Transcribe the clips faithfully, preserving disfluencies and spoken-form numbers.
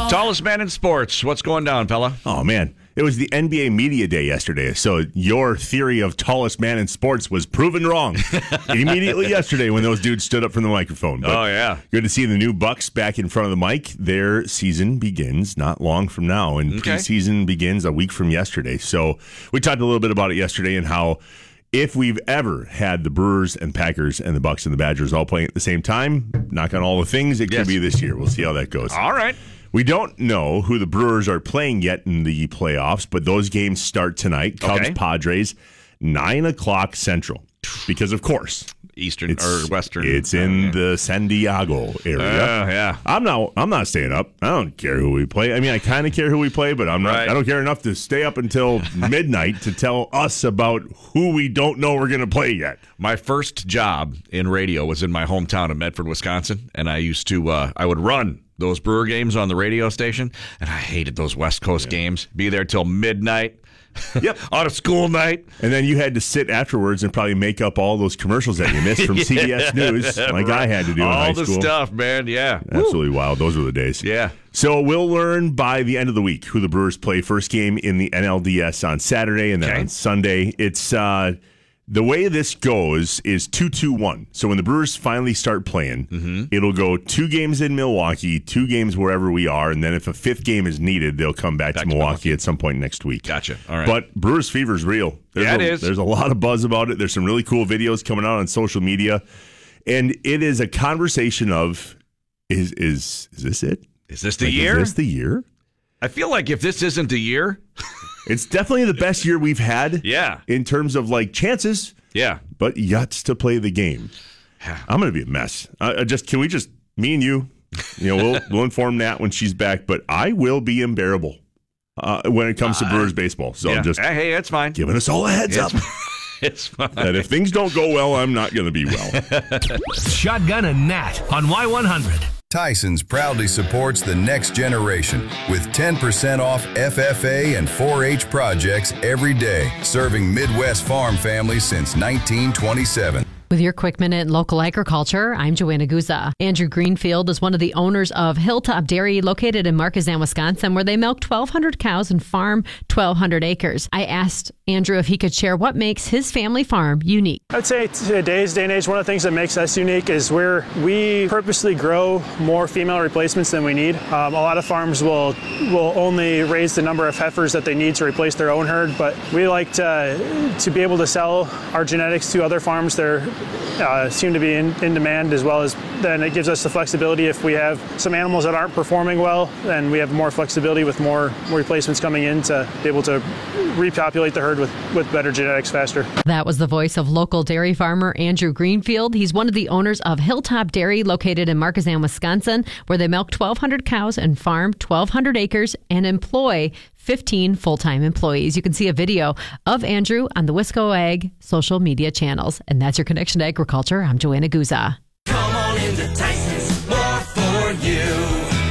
Tallest man in sports. What's going down, fella? Oh, man. It was the N B A Media Day yesterday, so your theory of tallest man in sports was proven wrong immediately yesterday when those dudes stood up from the microphone. But oh, yeah. Good to see the new Bucks back in front of the mic. Their season begins not long from now, and okay. preseason begins a week from yesterday. So we talked a little bit about it yesterday and how if we've ever had the Brewers and Packers and the Bucks and the Badgers all playing at the same time, knock on all the things, it could yes. be this year. We'll see how that goes. All right. We don't know who the Brewers are playing yet in the playoffs, but those games start tonight. Cubs, okay. Padres, nine o'clock Central. Because, of course, Eastern or Western. It's in the San Diego area. Uh, yeah. I'm not I'm not staying up. I don't care who we play. I mean, I kind of care who we play, but I'm not. Right. I don't care enough to stay up until midnight to tell us about who we don't know we're going to play yet. My first job in radio was in my hometown of Medford, Wisconsin, and I used to, uh, I would run those Brewer games on the radio station, and I hated those West Coast yeah. games. Be there till midnight. Yep. On a school night. And then you had to sit afterwards and probably make up all those commercials that you missed from yeah, C B S News, like right. I had to do all in high school. All the stuff, man, yeah. Absolutely Woo. Wild. Those were the days. Yeah. So we'll learn by the end of the week who the Brewers play. First game in the N L D S on Saturday, and then okay. on Sunday. It's uh, the way this goes is two two one. So when the Brewers finally start playing, mm-hmm. it'll go two games in Milwaukee, two games wherever we are, and then if a fifth game is needed, they'll come back, back to, Milwaukee to Milwaukee at some point next week. Gotcha. All right. But Brewers fever is real. There's yeah, it a, is. There's a lot of buzz about it. There's some really cool videos coming out on social media, and it is a conversation of, is is is this it? Is this the like, year? Is this the year? I feel like if this isn't the year... It's definitely the best year we've had. Yeah. In terms of like chances. Yeah. But yet to play the game. Yeah. I'm going to be a mess. I, I just can we just me and you, you know, we'll we'll inform Nat when she's back. But I will be unbearable uh, when it comes uh, to Brewers baseball. So yeah. I'm just hey, it's fine. Giving us all a heads it's, up. It's fine. That if things don't go well, I'm not going to be well. Shotgun and Nat on Y one hundred. Tyson's proudly supports the next generation with ten percent off F F A and four H projects every day, serving Midwest farm families since nineteen twenty-seven. With your quick minute in local agriculture, I'm Joanna Guza. Andrew Greenfield is one of the owners of Hilltop Dairy, located in Marquezine, Wisconsin, where they milk twelve hundred cows and farm twelve hundred acres. I asked Andrew if he could share what makes his family farm unique. I'd say today's day and age, one of the things that makes us unique is where we purposely grow more female replacements than we need. Um, a lot of farms will will only raise the number of heifers that they need to replace their own herd, but we like to, to be able to sell our genetics to other farms that are Uh, seem to be in, in demand, as well as then it gives us the flexibility if we have some animals that aren't performing well, then we have more flexibility with more, more replacements coming in to be able to repopulate the herd with, with better genetics faster. That was the voice of local dairy farmer Andrew Greenfield. He's one of the owners of Hilltop Dairy, located in Marquezine, Wisconsin, where they milk twelve hundred cows and farm twelve hundred acres and employ fifteen full-time employees. You can see a video of Andrew on the Wisco Ag social media channels. And that's your connection to agriculture. I'm Joanna Guza. Come on into Tyson's, more for you.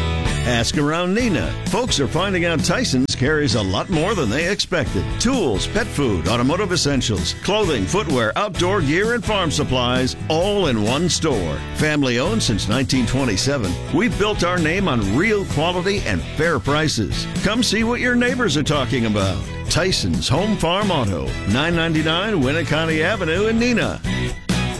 Ask around Neenah. Folks are finding out Tyson's carries a lot more than they expected. Tools, pet food, automotive essentials, clothing, footwear, outdoor gear, and farm supplies, all in one store. Family owned since nineteen twenty-seven. We've built our name on real quality and fair prices. Come see what your neighbors are talking about. Tyson's Home Farm Auto, nine ninety-nine Winneconne Avenue in Neenah.